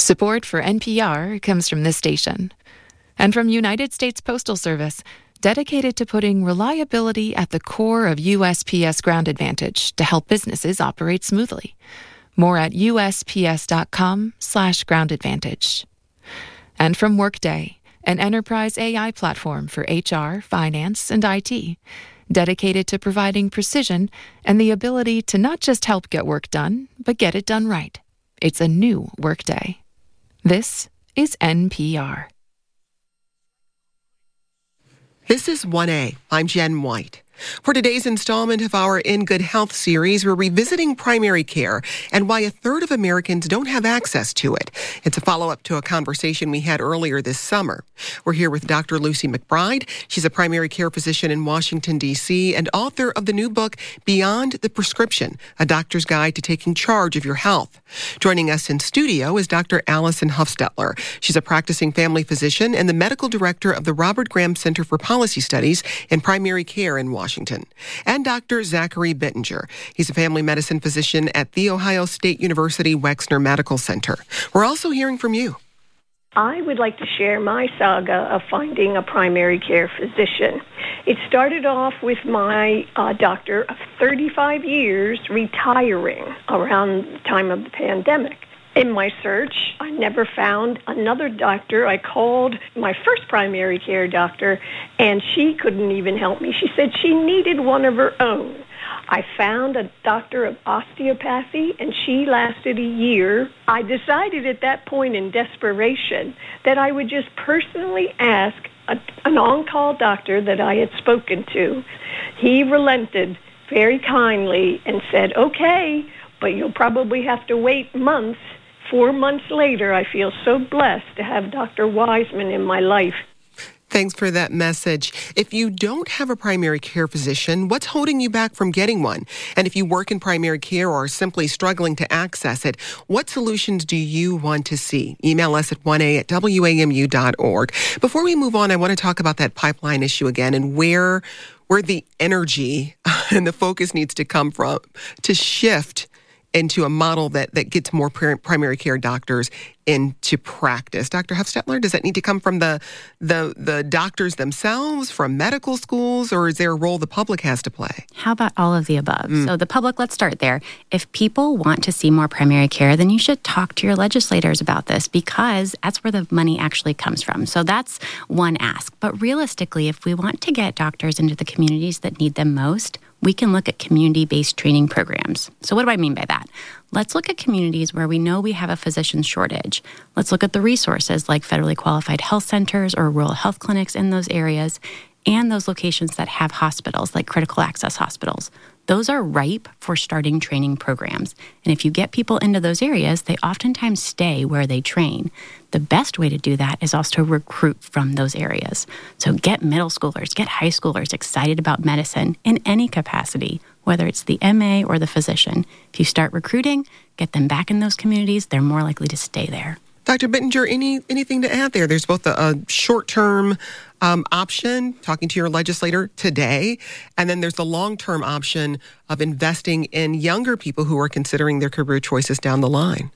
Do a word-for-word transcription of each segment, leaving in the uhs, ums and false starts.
Support for N P R comes from this station and from United States Postal Service, dedicated to putting reliability at the core of U S P S Ground Advantage to help businesses operate smoothly. More at usps.com slash ground advantage. And from Workday, an enterprise A I platform for H R, finance, and I T, dedicated to providing precision and the ability to not just help get work done, but get it done right. It's a new Workday. This is N P R. This is one A. I'm Jen White. For today's installment of our In Good Health series, we're revisiting primary care and why a third of Americans don't have access to it. It's a follow-up to a conversation we had earlier this summer. We're here with Doctor Lucy McBride. She's a primary care physician in Washington, D C, and author of the new book, Beyond the Prescription, A Doctor's Guide to Taking Charge of Your Health. Joining us in studio is Doctor Allison Huffstetler. She's a practicing family physician and the medical director of the Robert Graham Center for Policy Studies in Primary Care in Washington. Washington, and Doctor Zachary Bittinger. He's a family medicine physician at The Ohio State University Wexner Medical Center. We're also hearing from you. I would like to share my saga of finding a primary care physician. It started off with my uh, doctor of thirty-five years retiring around the time of the pandemic. In my search, I never found another doctor. I called my first primary care doctor, and she couldn't even help me. She said she needed one of her own. I found a doctor of osteopathy, and she lasted a year. I decided at that point in desperation that I would just personally ask a, an on-call doctor that I had spoken to. He relented very kindly and said, okay, but you'll probably have to wait months. Four months later, I feel so blessed to have Doctor Wiseman in my life. Thanks for that message. If you don't have a primary care physician, what's holding you back from getting one? And if you work in primary care or are simply struggling to access it, what solutions do you want to see? Email us at one a at w a m u dot org. Before we move on, I want to talk about that pipeline issue again and where, where the energy and the focus needs to come from to shift into a model that, that gets more primary care doctors into practice. Doctor Huffstetler, does that need to come from the, the the doctors themselves, from medical schools, or is there a role the public has to play? How about all of the above? Mm. So the public, let's start there. If people want to see more primary care, then you should talk to your legislators about this because that's where the money actually comes from. So that's one ask. But realistically, if we want to get doctors into the communities that need them most, we can look at community-based training programs. So what do I mean by that? Let's look at communities where we know we have a physician shortage. Let's look at the resources like federally qualified health centers or rural health clinics in those areas and those locations that have hospitals like critical access hospitals. Those are ripe for starting training programs. And if you get people into those areas, they oftentimes stay where they train. The best way to do that is also recruit from those areas. So get middle schoolers, get high schoolers excited about medicine in any capacity, whether it's the M A or the physician. If you start recruiting, get them back in those communities, they're more likely to stay there. Doctor Bittinger, any anything to add there? There's both a, a short-term um, option, talking to your legislator today, and then there's the long-term option of investing in younger people who are considering their career choices down the line.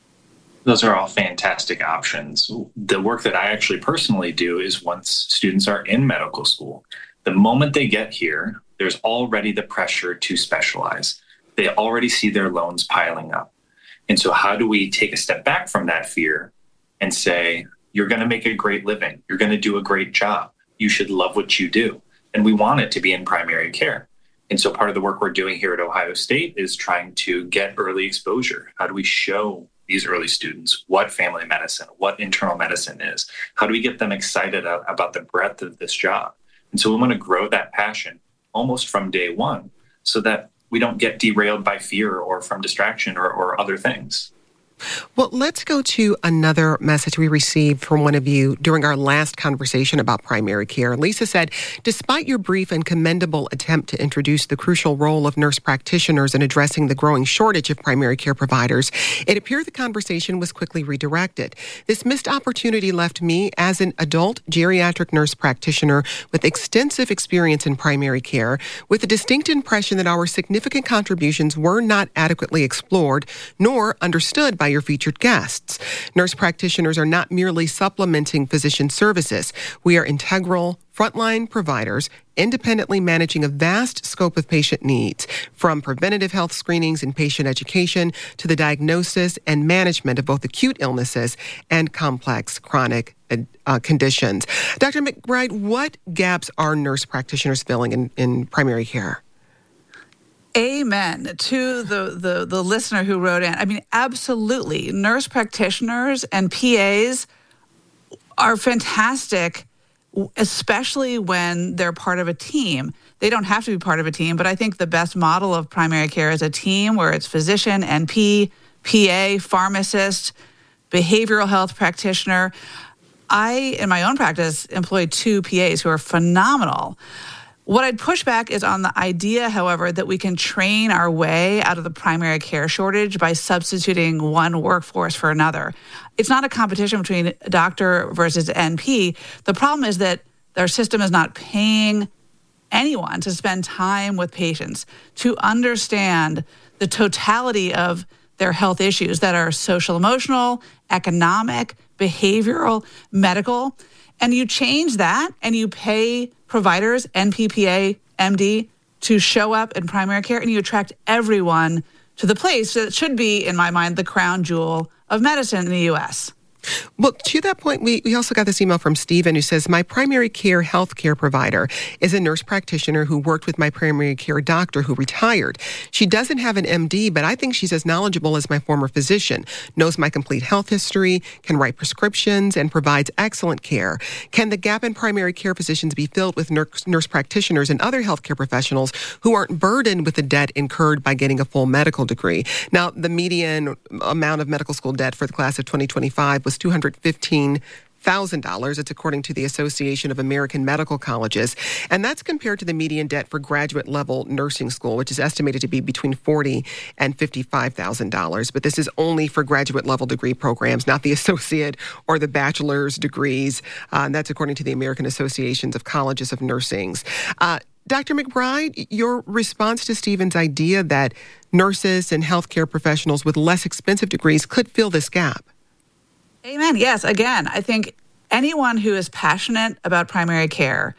Those are all fantastic options. The work that I actually personally do is once students are in medical school, the moment they get here, there's already the pressure to specialize. They already see their loans piling up. And so how do we take a step back from that fear and say, you're going to make a great living. You're going to do a great job. You should love what you do. And we want it to be in primary care. And so part of the work we're doing here at Ohio State is trying to get early exposure. How do we show these early students what family medicine, what internal medicine is? How do we get them excited about the breadth of this job? And so we want to grow that passion almost from day one so that we don't get derailed by fear or from distraction or, or other things. Well, let's go to another message we received from one of you during our last conversation about primary care. Lisa said, despite your brief and commendable attempt to introduce the crucial role of nurse practitioners in addressing the growing shortage of primary care providers, it appeared the conversation was quickly redirected. This missed opportunity left me as an adult geriatric nurse practitioner with extensive experience in primary care with a distinct impression that our significant contributions were not adequately explored nor understood by your featured guests. Nurse practitioners are not merely supplementing physician services. We are integral frontline providers independently managing a vast scope of patient needs, from preventative health screenings and patient education to the diagnosis and management of both acute illnesses and complex chronic uh, conditions. Doctor McBride, what gaps are nurse practitioners filling in, in primary care? Amen to the, the, the listener who wrote in. I mean, absolutely. Nurse practitioners and P As are fantastic, especially when they're part of a team. They don't have to be part of a team, but I think the best model of primary care is a team where it's physician, N P, P A, pharmacist, behavioral health practitioner. I, in my own practice, employ two P As who are phenomenal. What I'd push back is on the idea, however, that we can train our way out of the primary care shortage by substituting one workforce for another. It's not a competition between doctor versus N P. The problem is that our system is not paying anyone to spend time with patients, to understand the totality of their health issues that are social, emotional, economic, behavioral, medical. And you change that and you pay providers, N P, P A, M D, to show up in primary care, and you attract everyone to the place that should be, in my mind, the crown jewel of medicine in the U S. Well, to that point, we, we also got this email from Stephen who says, my primary care healthcare provider is a nurse practitioner who worked with my primary care doctor who retired. She doesn't have an M D, but I think she's as knowledgeable as my former physician, knows my complete health history, can write prescriptions, and provides excellent care. Can the gap in primary care physicians be filled with nurse, nurse practitioners and other healthcare professionals who aren't burdened with the debt incurred by getting a full medical degree? Now, the median amount of medical school debt for the class of twenty twenty-five was two hundred fifteen thousand dollars. It's according to the Association of American Medical Colleges. And that's compared to the median debt for graduate level nursing school, which is estimated to be between forty thousand dollars and fifty-five thousand dollars. But this is only for graduate level degree programs, not the associate or the bachelor's degrees. Uh, and that's according to the American Associations of Colleges of Nursing. Uh, Doctor McBride, your response to Stephen's idea that nurses and healthcare professionals with less expensive degrees could fill this gap. Amen. Yes. Again, I think anyone who is passionate about primary care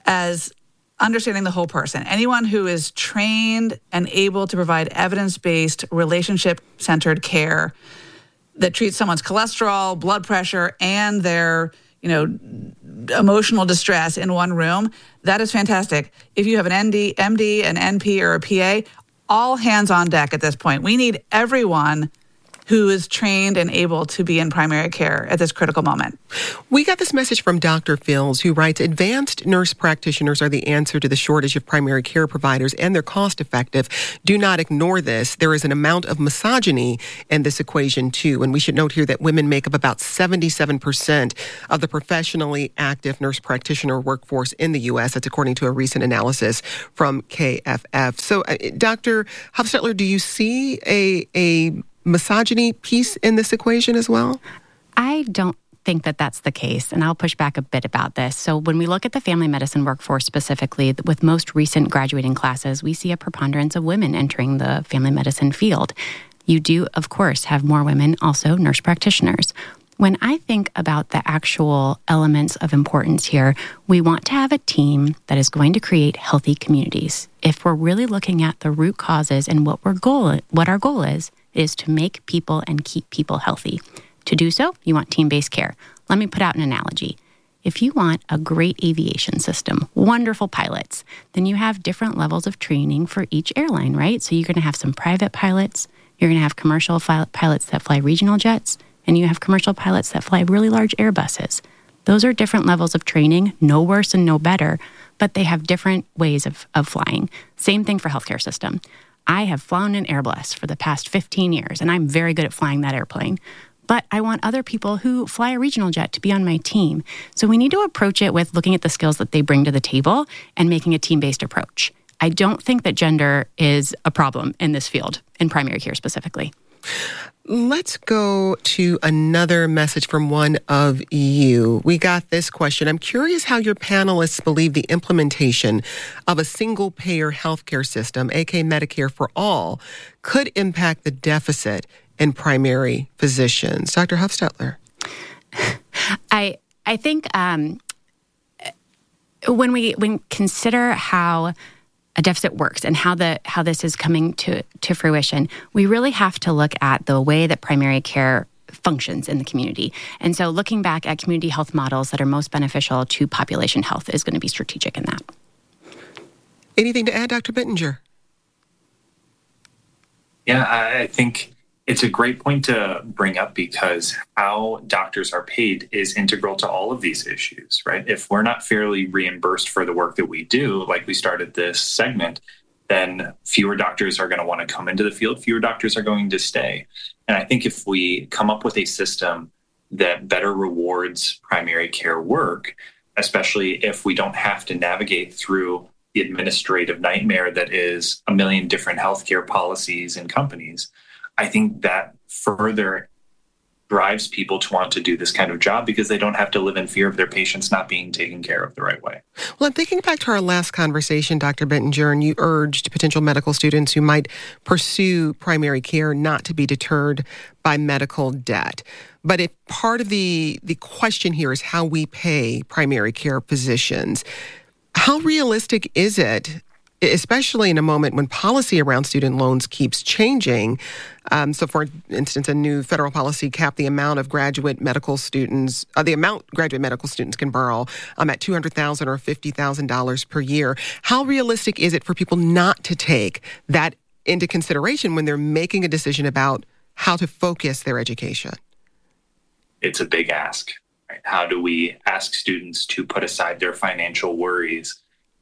as understanding the whole person, anyone who is trained and able to provide evidence-based, relationship-centered care that treats someone's cholesterol, blood pressure, and their, you know, emotional distress in one room, that is fantastic. If you have an N D, M D, an N P, or a P A, all hands on deck at this point. We need everyone who is trained and able to be in primary care at this critical moment. We got this message from Doctor Fields, who writes, advanced nurse practitioners are the answer to the shortage of primary care providers, and they're cost effective. Do not ignore this. There is an amount of misogyny in this equation, too. And we should note here that women make up about seventy-seven percent of the professionally active nurse practitioner workforce in the U S. That's according to a recent analysis from K F F. So, uh, Doctor Hufstetler, do you see a a misogyny piece in this equation as well? I don't think that that's the case, and I'll push back a bit about this. So when we look at the family medicine workforce specifically, with most recent graduating classes, we see a preponderance of women entering the family medicine field. You do, of course, have more women, also nurse practitioners. When I think about the actual elements of importance here, we want to have a team that is going to create healthy communities. If we're really looking at the root causes and what we're goal, what our goal is, is to make people and keep people healthy. To do so, you want team-based care. Let me put out an analogy. If you want a great aviation system, wonderful pilots, then you have different levels of training for each airline, right? So you're going to have some private pilots, you're going to have commercial fi- pilots that fly regional jets, and you have commercial pilots that fly really large Airbuses. Those are different levels of training, no worse and no better, but they have different ways of, of flying. Same thing for healthcare system. I have flown an Airbus for the past fifteen years, and I'm very good at flying that airplane. But I want other people who fly a regional jet to be on my team. So we need to approach it with looking at the skills that they bring to the table and making a team-based approach. I don't think that gender is a problem in this field, in primary care specifically. Let's go to another message from one of you. We got this question. I'm curious how your panelists believe the implementation of a single-payer healthcare system, aka Medicare for all, could impact the deficit in primary physicians? Doctor Huffstetler. I I think um, when we when consider how a deficit works and how the how this is coming to, to fruition, we really have to look at the way that primary care functions in the community. And so looking back at community health models that are most beneficial to population health is going to be strategic in that. Anything to add, Doctor Bittinger? Yeah, I think it's a great point to bring up because how doctors are paid is integral to all of these issues, right? If we're not fairly reimbursed for the work that we do, like we started this segment, then fewer doctors are going to want to come into the field, fewer doctors are going to stay. And I think if we come up with a system that better rewards primary care work, especially if we don't have to navigate through the administrative nightmare that is a million different healthcare policies and companies, I think that further drives people to want to do this kind of job because they don't have to live in fear of their patients not being taken care of the right way. Well, I'm thinking back to our last conversation, Doctor Bittinger, and you urged potential medical students who might pursue primary care not to be deterred by medical debt. But if part of the, the question here is how we pay primary care physicians, how realistic is it, especially in a moment when policy around student loans keeps changing? Um, so, for instance, a new federal policy capped the amount of graduate medical students, uh, the amount graduate medical students can borrow um, at two hundred thousand dollars or fifty thousand dollars per year. How realistic is it for people not to take that into consideration when they're making a decision about how to focus their education? It's a big ask. Right? How do we ask students to put aside their financial worries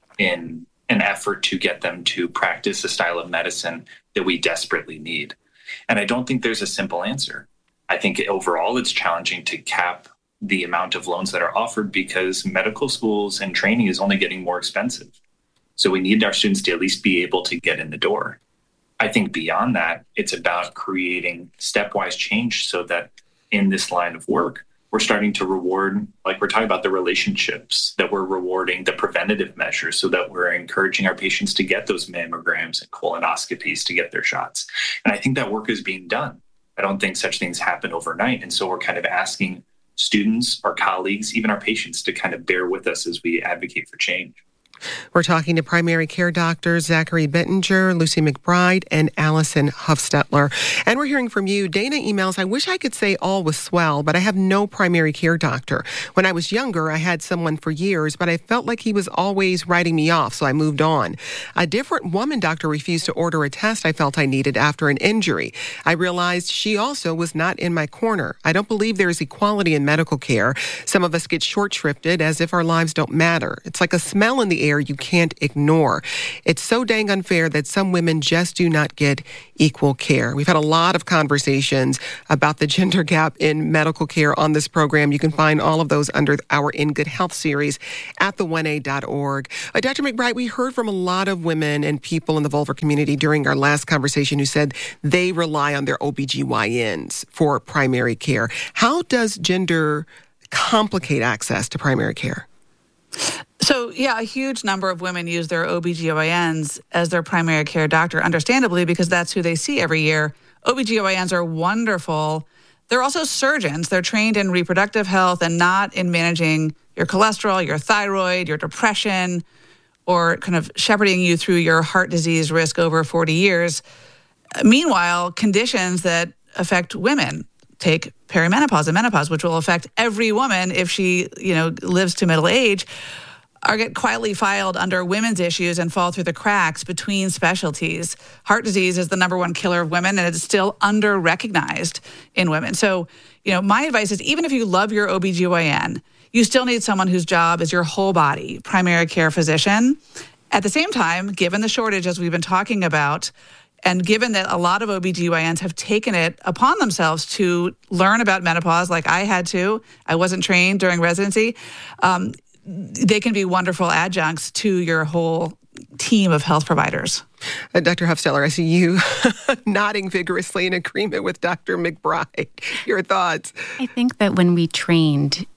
in an effort to get them to practice a style of medicine that we desperately need? And I don't think there's a simple answer. I think overall it's challenging to cap the amount of loans that are offered because medical schools and training is only getting more expensive. So we need our students to at least be able to get in the door. I think beyond that, it's about creating stepwise change so that in this line of work, we're starting to reward, like we're talking about the relationships, that we're rewarding the preventative measures so that we're encouraging our patients to get those mammograms and colonoscopies to get their shots. And I think that work is being done. I don't think such things happen overnight. And so we're kind of asking students, our colleagues, even our patients to kind of bear with us as we advocate for change. We're talking to primary care doctors Zachary Bittinger, Lucy McBride, and Allison Huffstetler. And we're hearing from you. Dana emails, I wish I could say all was swell, but I have no primary care doctor. When I was younger, I had someone for years, but I felt like he was always writing me off, so I moved on. A different woman doctor refused to order a test I felt I needed after an injury. I realized she also was not in my corner. I don't believe there is equality in medical care. Some of us get short-shrifted as if our lives don't matter. It's like a smell in the air you can't ignore. It's so dang unfair that some women just do not get equal care. We've had a lot of conversations about the gender gap in medical care on this program. You can find all of those under our In Good Health series at the one a dot org. Uh, Doctor McBride, we heard from a lot of women and people in the vulvar community during our last conversation who said they rely on their O B G Y Ns for primary care. How does gender complicate access to primary care? So, yeah, a huge number of women use their O B G Y Ns as their primary care doctor, understandably, because that's who they see every year. O B G Y Ns are wonderful. They're also surgeons. They're trained in reproductive health and not in managing your cholesterol, your thyroid, your depression, or kind of shepherding you through your heart disease risk over forty years. Meanwhile, conditions that affect women, take perimenopause and menopause, which will affect every woman if she, you know, lives to middle age, are get quietly filed under women's issues and fall through the cracks between specialties. Heart disease is the number one killer of women, and it's still under-recognized in women. So, you know, my advice is even if you love your O B G Y N, you still need someone whose job is your whole body primary care physician. At the same time, given the shortage, as we've been talking about, and given that a lot of O B G Y Ns have taken it upon themselves to learn about menopause, like I had to, I wasn't trained during residency, um, they can be wonderful adjuncts to your whole team of health providers. Uh, Doctor Huffstetler, I see you nodding vigorously in agreement with Doctor McBride. Your thoughts? I think that when we trained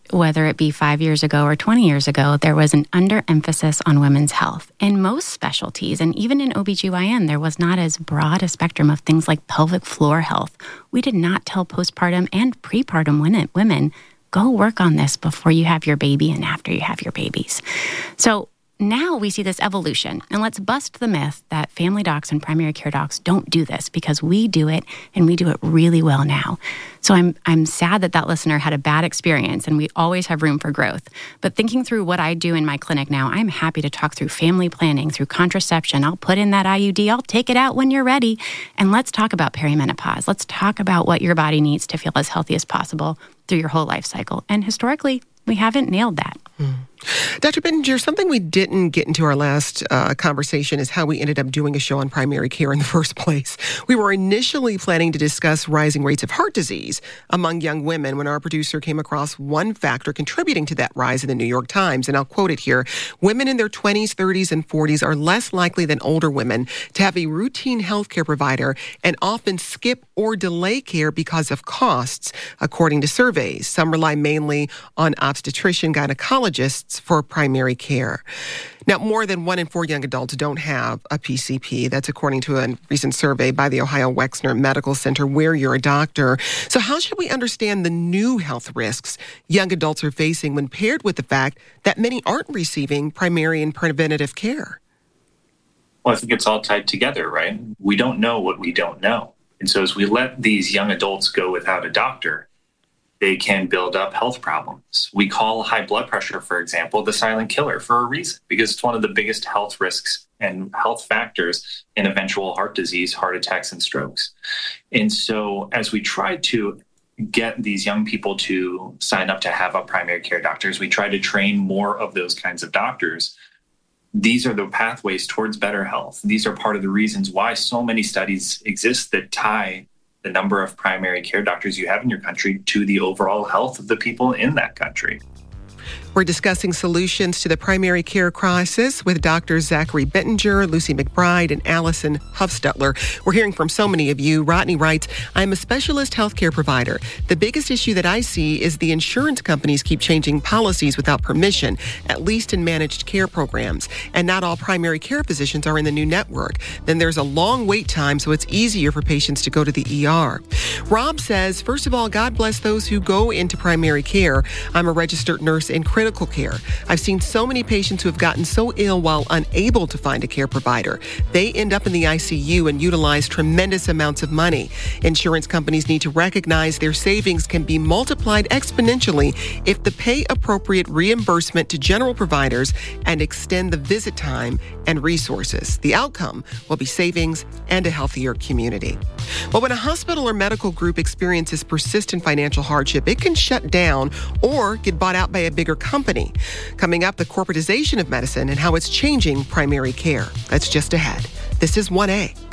whether it be five years ago or twenty years ago, there was an underemphasis on women's health. In most specialties, and even in O B G Y N, there was not as broad a spectrum of things like pelvic floor health. We did not tell postpartum and prepartum women, go work on this before you have your baby and after you have your babies. So now we see this evolution, and let's bust the myth that family docs and primary care docs don't do this, because we do it, and we do it really well now. So I'm I'm sad that that listener had a bad experience, and we always have room for growth. But thinking through what I do in my clinic now, I'm happy to talk through family planning, through contraception. I'll put in that I U D. I'll take it out when you're ready. And let's talk about perimenopause. Let's talk about what your body needs to feel as healthy as possible through your whole life cycle. And historically, we haven't nailed that. Mm. Doctor Bittinger, something we didn't get into our last uh, conversation is how we ended up doing a show on primary care in the first place. We were initially planning to discuss rising rates of heart disease among young women when our producer came across one factor contributing to that rise in the New York Times. And I'll quote it here. Women in their twenties, thirties, and forties are less likely than older women to have a routine healthcare provider and often skip or delay care because of costs, according to surveys. Some rely mainly on obstetrician gynecologists for primary care. Now, more than one in four young adults don't have a P C P. That's according to a recent survey by the Ohio Wexner Medical Center, where you're a doctor. So how should we understand the new health risks young adults are facing when paired with the fact that many aren't receiving primary and preventative care? Well, I think it's all tied together, right? We don't know what we don't know. And so as we let these young adults go without a doctor, they can build up health problems. We call high blood pressure, for example, the silent killer for a reason, because it's one of the biggest health risks and health factors in eventual heart disease, heart attacks, and strokes. And so as we try to get these young people to sign up to have a primary care doctor, as we try to train more of those kinds of doctors, these are the pathways towards better health. These are part of the reasons why so many studies exist that tie the number of primary care doctors you have in your country to the overall health of the people in that country. We're discussing solutions to the primary care crisis with Doctors Zachary Bittinger, Lucy McBride, and Allison Huffstutler. We're hearing from so many of you. Rodney writes, I'm a specialist healthcare provider. The biggest issue that I see is the insurance companies keep changing policies without permission, at least in managed care programs. And not all primary care physicians are in the new network. Then there's a long wait time, so it's easier for patients to go to the E R. Rob says, first of all, God bless those who go into primary care. I'm a registered nurse in critical care. I've seen so many patients who have gotten so ill while unable to find a care provider. They end up in the I C U and utilize tremendous amounts of money. Insurance companies need to recognize their savings can be multiplied exponentially if they pay appropriate reimbursement to general providers and extend the visit time and resources. The outcome will be savings and a healthier community. But when a hospital or medical group experiences persistent financial hardship, it can shut down or get bought out by a bigger company. Coming up, the corporatization of medicine and how it's changing primary care. That's just ahead. This is one A.